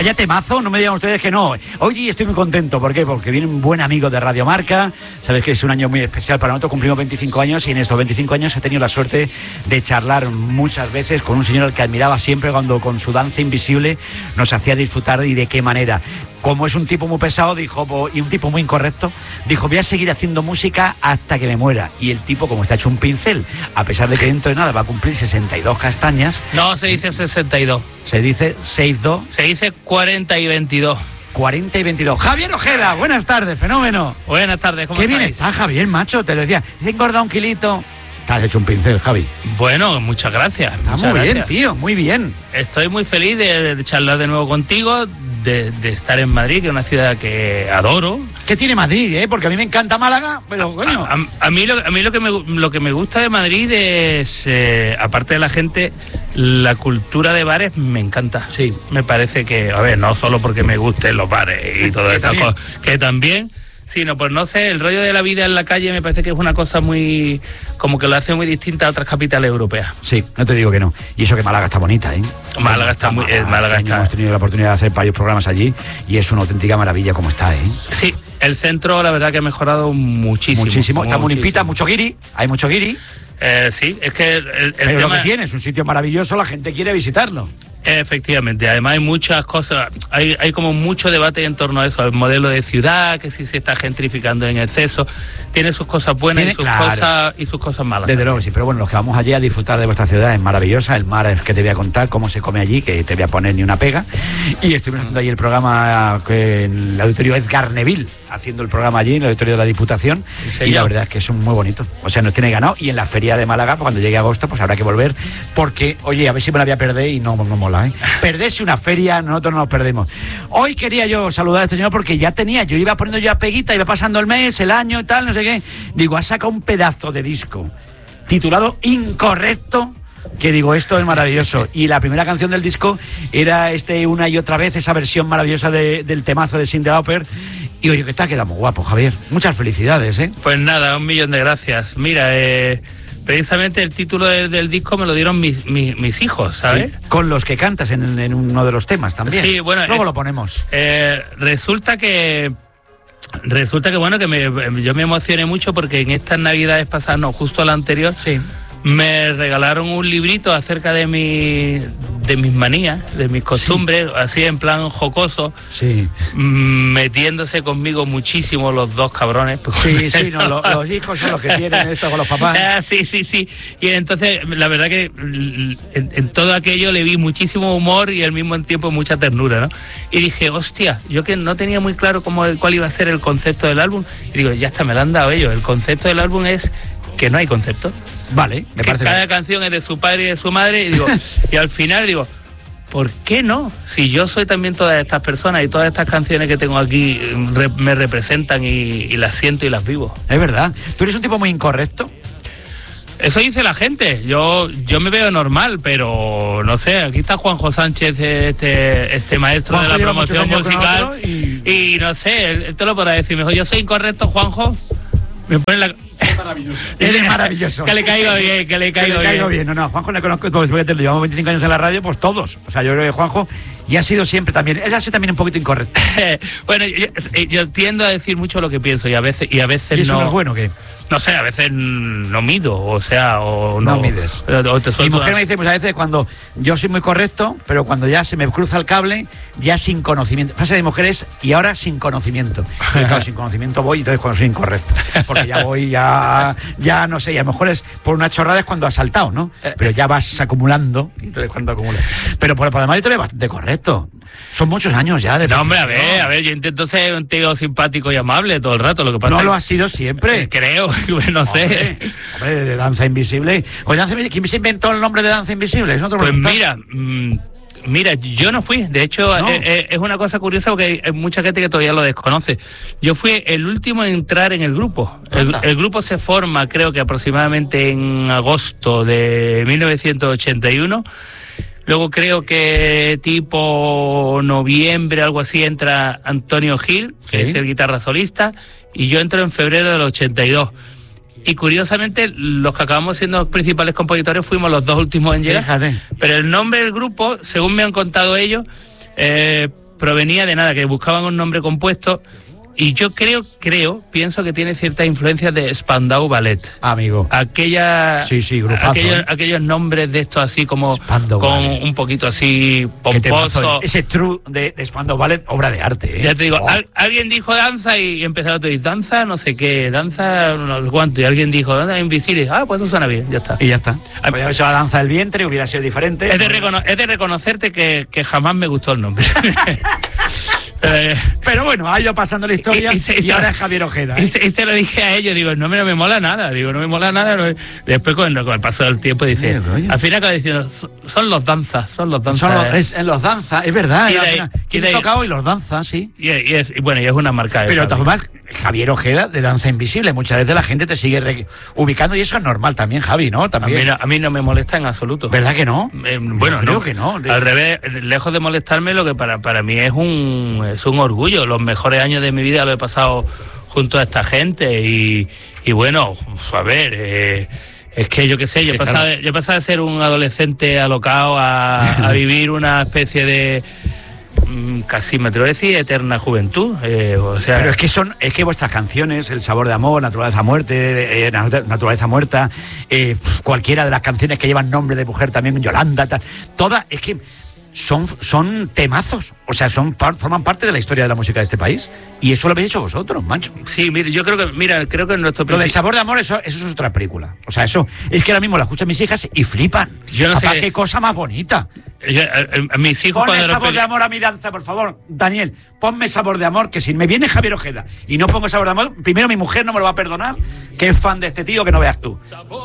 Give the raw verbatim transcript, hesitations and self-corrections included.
Vaya temazo, no me digan ustedes que no. Hoy estoy muy contento, ¿por qué? Porque viene un buen amigo de Radio Marca. Sabes que es un año muy especial para nosotros, cumplimos veinticinco años y en estos veinticinco años he tenido la suerte de charlar muchas veces con un señor al que admiraba siempre cuando con su danza invisible nos hacía disfrutar y de qué manera. Como es un tipo muy pesado, dijo, y un tipo muy incorrecto, dijo, voy a seguir haciendo música hasta que me muera. Y el tipo, como está hecho un pincel, a pesar de que dentro de nada va a cumplir sesenta y dos castañas. No se dice sesenta y dos. Se dice sesenta y dos. Se dice cuarenta y veintidós. cuarenta y veintidós. Javier Ojeda, buenas tardes, fenómeno. Buenas tardes, ¿cómo Qué estáis? bien está, Javier, macho, te lo decía. Te he engordado un kilito. Te has hecho un pincel, Javi. Bueno, muchas gracias. Está muchas muy gracias. bien, tío, muy bien. Estoy muy feliz de, de charlar de nuevo contigo, de, de estar en Madrid, que es una ciudad que adoro. ¿Qué tiene Madrid, eh? Porque a mí me encanta Málaga, pero bueno. A, a, a mí, lo, a mí lo, que me, lo que me gusta de Madrid es, eh, aparte de la gente, la cultura de bares me encanta. Sí. Me parece que, a ver, no solo porque me gusten los bares y todas estas cosas, que también... sino pues no sé, el rollo de la vida en la calle me parece que es una cosa muy, como que lo hace muy distinta a otras capitales europeas. Sí, no te digo que no. Y eso que Málaga está bonita, ¿eh? Málaga está muy, eh, Málaga está. Hemos tenido la oportunidad de hacer varios programas allí y es una auténtica maravilla como está, ¿eh? Sí, el centro la verdad que ha mejorado muchísimo. Muchísimo, está muy muchísimo. limpita, mucho guiri, hay mucho guiri. Eh, sí, es que el, el Pero tema... lo que tiene es un sitio maravilloso, la gente quiere visitarlo. Efectivamente, además hay muchas cosas, hay, hay como mucho debate en torno a eso, al modelo de ciudad, que si se está gentrificando en exceso, tiene sus cosas buenas Tiene, y sus claro. cosas y sus cosas malas. Desde luego que sí, pero bueno, los que vamos allí a disfrutar de vuestra ciudad es maravillosa, el mar es que te voy a contar cómo se come allí, que te voy a poner ni una pega, y estuvimos haciendo allí el programa en el auditorio Edgar Neville, haciendo el programa allí en el auditorio de la Diputación, y la verdad es que es un muy bonito, o sea, nos tiene ganado, y en la feria de Málaga, pues, cuando llegue agosto, pues habrá que volver, porque, oye, a ver si me la voy a perder y no, no mola, ¿eh? Perderse una feria, nosotros no nos perdemos. Hoy quería yo saludar a este señor porque ya tenía, yo iba poniendo ya peguita, iba pasando el mes, el año y tal, no sé qué, digo, ha sacado un pedazo de disco titulado Incorrecto, que digo, esto es maravilloso, y la primera canción del disco era este una y otra vez, esa versión maravillosa de, del temazo de Cyndi Lauper, y oye, que te ha quedado muy guapo, Javier, muchas felicidades, ¿eh? Pues nada, un millón de gracias. Mira, eh, precisamente el título del, del disco me lo dieron mis, mis, mis hijos, ¿sabes? Sí, con los que cantas en, en uno de los temas también. Sí, bueno, luego eh, lo ponemos. Eh, resulta que resulta que bueno que me, yo me emocioné mucho porque en estas navidades pasadas, no, justo la anterior, sí, me regalaron un librito acerca de mi de mis manías, de mis costumbres, sí, así en plan jocoso, sí, metiéndose conmigo muchísimo los dos cabrones. Sí, sí, no, los, los hijos son los que tienen esto con los papás. Ah, sí, sí, sí. Y entonces, la verdad que en, en todo aquello le vi muchísimo humor y al mismo tiempo mucha ternura, ¿no? Y dije, hostia, yo que no tenía muy claro cómo, cuál iba a ser el concepto del álbum, y digo, ya está, me lo han dado ellos. El concepto del álbum es que no hay concepto. Vale, me que parece cada bien. canción es de su padre y de su madre, y digo, y al final digo, ¿por qué no? Si yo soy también todas estas personas y todas estas canciones que tengo aquí re, me representan y, y las siento y las vivo. Es verdad. ¿Tú eres un tipo muy incorrecto? Eso dice la gente. Yo yo me veo normal, pero no sé. Aquí está Juanjo Sánchez, este este maestro Juanjo de la lleva promoción muchos años musical. con otro y... y no sé, él, él te lo podrá decir mejor. Yo soy incorrecto, Juanjo. Me pone la... Es maravilloso. Eres maravilloso. Que le caiga bien, que le caiga que le caiga bien. bien. No, no, Juanjo le conozco, pues, fíjate, le llevamos veinticinco años en la radio, pues todos. O sea, yo creo que Juanjo, y ha sido siempre también, él ha sido también un poquito incorrecto. Bueno, yo, yo tiendo a decir mucho lo que pienso y a veces y a veces ¿Y eso no. no es bueno, qué? No sé, a veces no mido, o sea, o No no, mides. O, o te Mi suelto mujer la- me dice, pues a veces cuando yo soy muy correcto, pero cuando ya se me cruza el cable, ya sin conocimiento. Pasa de mujeres y ahora sin conocimiento. Y claro, sin conocimiento voy, y entonces cuando soy incorrecto. Porque ya voy, ya, ya no sé, y a lo mejor es por una chorrada es cuando has saltado, ¿no? Pero ya vas acumulando, y entonces cuando acumulas. Pero por, por además yo te veo bastante correcto. Son muchos años ya de... No, hombre, a ver, a ver, yo intento ser un tío simpático y amable todo el rato, lo que pasa No es- lo has sido siempre. Creo, no sé. Hombre, hombre, de Danza Invisible. Oye, Danza Invisible, ¿quién se inventó el nombre de Danza Invisible? ¿Es otro Pues preguntar? mira, mm, mira, yo no fui. De hecho, No. eh, eh, es una cosa curiosa porque hay, hay mucha gente que todavía lo desconoce. Yo fui el último en entrar en el grupo. El, Anda. el grupo se forma, creo que aproximadamente en agosto de mil novecientos ochenta y uno. Luego creo que tipo noviembre, algo así, entra Antonio Gil, que Sí. es el guitarra solista, y yo entro en febrero del ochenta y dos. Y curiosamente, los que acabamos siendo los principales compositores fuimos los dos últimos en llegar. Fíjate. Pero el nombre del grupo, según me han contado ellos, eh, provenía de nada, que buscaban un nombre compuesto. Y yo creo, creo, pienso que tiene ciertas influencias de Spandau Ballet. Amigo. Aquella, sí, sí, grupazo, aquellos, ¿eh? aquellos nombres de estos así como Spandau con Ballet. un poquito así pomposo. Ese true de, de Spandau Ballet, obra de arte, ¿eh? Ya te digo, Oh. al, alguien dijo danza y empezaron a decir danza, no sé qué, danza, no sé cuánto. Y alguien dijo danza invisible. Ah, pues eso suena bien, ya está. Y ya está. Podría haber sido la danza del vientre, hubiera sido diferente. Es de, recono- es de reconocerte que, que jamás me gustó el nombre. Eh, Pero bueno, ha ido pasando la historia y, y- y- y ahora es Javier Ojeda, Y ¿eh? se, y se lo dije a ellos, digo, no, mira, me mola nada, digo, no me mola nada. No, después con, con el paso del tiempo dice, Mira, coño. al final acaba diciendo, son, son los danzas, son los danzas. Son los, es, en los danzas, es verdad. Y ¿eh? de ahí- Al final, y ¿quién de ahí- ha tocado? Y los danzas, sí. Y, y es, y bueno, y es una marca de Pero de Javi. todas formas, Javier Ojeda de Danza Invisible, muchas veces la gente te sigue re- ubicando y eso es normal también, Javi, ¿no? a mí, También. no, a mí no me molesta en absoluto. ¿Verdad que no? Eh, bueno, Yo creo no, que no. De- Al revés, lejos de molestarme, lo que para, para mí es un, es un orgullo. Los mejores años de mi vida lo he pasado junto a esta gente y, y bueno, a ver, eh, es que yo qué sé, yo he, Sí, pasado, claro. yo he pasado de ser un adolescente alocado a, a vivir una especie de, mm, casi me atrevo a decir, eterna juventud. Eh, o sea, Pero es que son, es que vuestras canciones, El sabor de amor, Naturaleza muerte, eh, Nat- Naturaleza muerta, eh, cualquiera de las canciones que llevan nombre de mujer también, Yolanda, tal, todas, es que son, son temazos, o sea, son par- forman parte de la historia de la música de este país. Y eso lo habéis hecho vosotros, macho. sí, mire, yo creo que, mira, creo que en nuestro Lo del principio- sabor de amor, eso, eso es otra película. O sea, eso es que ahora mismo la escuchan mis hijas y flipan. Yo no sé Papá, qué- qué cosa más bonita. yo- a- a mis hijos Ponle cuando eran sabor peque- de amor a mi danza, por favor. Daniel, ponme sabor de amor, que si me viene Javier Ojeda y no pongo sabor de amor, primero mi mujer no me lo va a perdonar, que es fan de este tío que no veas tú.